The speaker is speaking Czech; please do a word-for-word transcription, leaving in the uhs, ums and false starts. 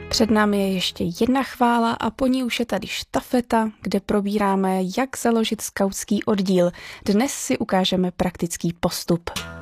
Před námi je ještě jedna chvála a po ní už je tady štafeta, kde probíráme, jak založit skautský oddíl. Dnes si ukážeme praktický postup.